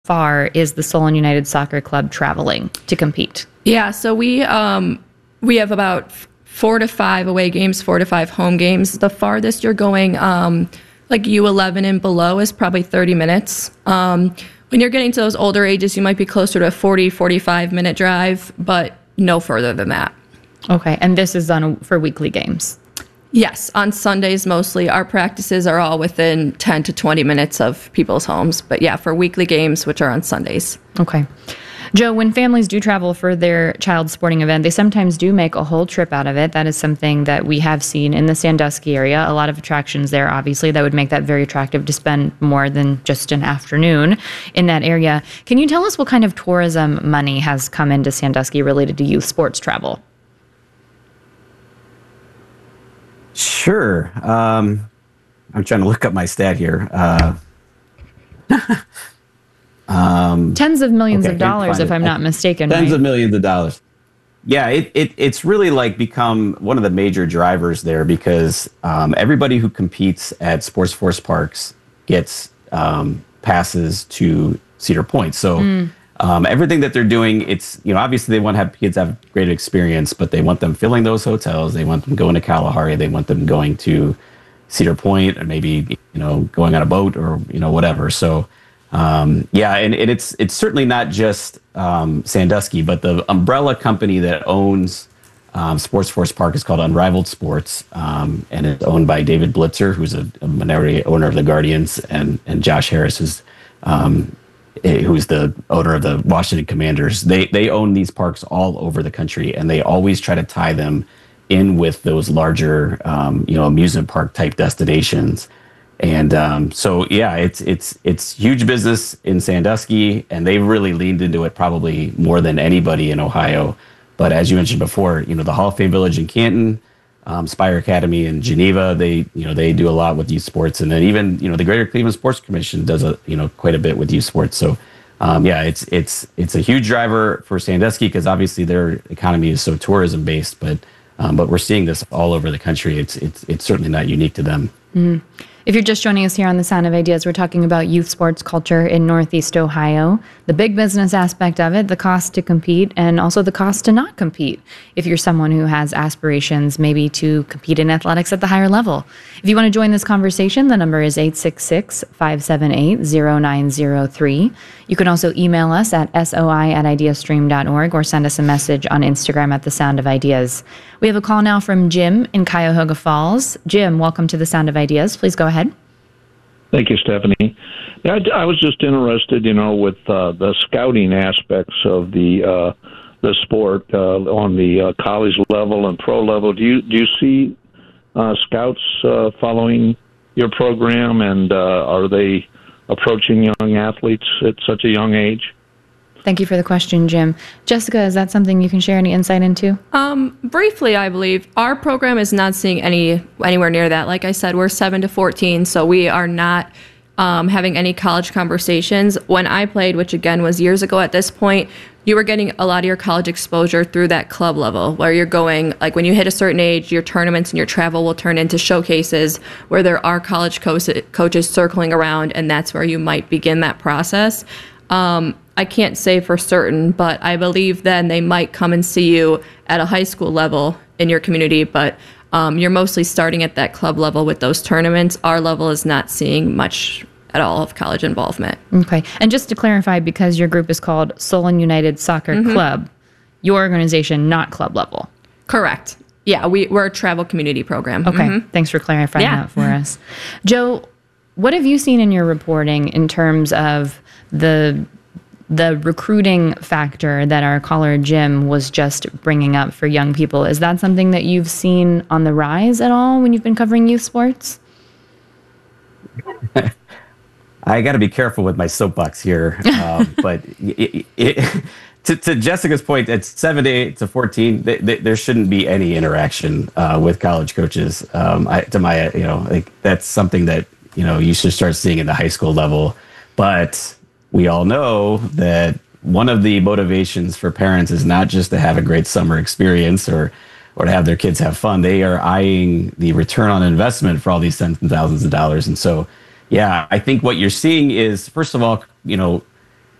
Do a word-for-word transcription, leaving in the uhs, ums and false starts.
far is the Solon United Soccer Club traveling to compete? Yeah, so we um, we have about four to five away games, four to five home games. The farthest you're going, um, like U eleven and below, is probably thirty minutes. Um, when you're getting to those older ages, you might be closer to a forty, forty-five minute drive, but no further than that. Okay, and this is on a, for weekly games? Yes, on Sundays mostly. Our practices are all within ten to twenty minutes of people's homes. But yeah, for weekly games, which are on Sundays. Okay. Joe, when families do travel for their child's sporting event, they sometimes do make a whole trip out of it. That is something that we have seen in the Sandusky area. A lot of attractions there, obviously, that would make that very attractive to spend more than just an afternoon in that area. Can you tell us what kind of tourism money has come into Sandusky related to youth sports travel? Sure. Um, I'm trying to look up my stat here. Uh, um, Tens of millions okay, of dollars, if I'm not mistaken. Tens right? of millions of dollars. Yeah, it, it it's really like become one of the major drivers there because um, everybody who competes at Sports Force Parks gets um, passes to Cedar Point. So mm. um, everything that they're doing, it's, you know, obviously they want to have kids have great experience, but they want them filling those hotels. They want them going to Kalahari. They want them going to Cedar Point or maybe, you know, going on a boat or, you know, whatever. So Um, yeah, and, and it's it's certainly not just um, Sandusky, but the umbrella company that owns um, Sports Force Park is called Unrivaled Sports, um, and it's owned by David Blitzer, who's a, a minority owner of the Guardians, and and Josh Harris is um, who's the owner of the Washington Commanders. They they own these parks all over the country, and they always try to tie them in with those larger um, you know amusement park type destinations. And um, so, yeah, it's it's it's huge business in Sandusky, and they've really leaned into it probably more than anybody in Ohio. But as you mentioned before, you know, the Hall of Fame Village in Canton, um, Spire Academy in Geneva, they you know they do a lot with youth sports, and then even you know the Greater Cleveland Sports Commission does a you know quite a bit with youth sports. So um, yeah, it's it's it's a huge driver for Sandusky because obviously their economy is so tourism based, but um, but we're seeing this all over the country. It's it's it's certainly not unique to them. Mm-hmm. If you're just joining us here on The Sound of Ideas, we're talking about youth sports culture in Northeast Ohio, the big business aspect of it, the cost to compete, and also the cost to not compete if you're someone who has aspirations maybe to compete in athletics at the higher level. If you want to join this conversation, the number is eight six six, five seven eight, zero nine zero three. You can also email us at soi at ideastream dot org or send us a message on Instagram at The Sound of Ideas. We have a call now from Jim in Cuyahoga Falls. Jim, welcome to The Sound of Ideas. Please go ahead. Thank you, Stephanie. Yeah, I, I was just interested, you know, with uh, the scouting aspects of the uh, the sport uh, on the uh, college level and pro level. Do you do you see uh, scouts uh, following your program, and uh, are they approaching young athletes at such a young age? Thank you for the question, Jim. Jessica, is that something you can share any insight into? Um, briefly, I believe. Our program is not seeing any anywhere near that. Like I said, we're seven to fourteen, so we are not um, having any college conversations. When I played, which again was years ago at this point, you were getting a lot of your college exposure through that club level, where you're going, like when you hit a certain age, your tournaments and your travel will turn into showcases where there are college co- coaches circling around, and that's where you might begin that process. Um, I can't say for certain, but I believe then they might come and see you at a high school level in your community, but um, you're mostly starting at that club level with those tournaments. Our level is not seeing much at all of college involvement. Okay. And just to clarify, because your group is called Solon United Soccer mm-hmm. Club, your organization, not club level. Correct. Yeah, we, we're a travel community program. Okay. Mm-hmm. Thanks for clarifying yeah. that for us. Joe, what have you seen in your reporting in terms of the the recruiting factor that our caller Jim was just bringing up for young people? Is that something that you've seen on the rise at all when you've been covering youth sports? I got to be careful with my soapbox here, um, but it, it, to, to Jessica's point, at seven to eight to fourteen, th- th- there shouldn't be any interaction uh, with college coaches. Um, I, to my, you know, like that's something that you know you should start seeing in the high school level, but we all know that one of the motivations for parents is not just to have a great summer experience or or to have their kids have fun. They are eyeing the return on investment for all these tens and thousands of dollars. And so, yeah, I think what you're seeing is, first of all, you know,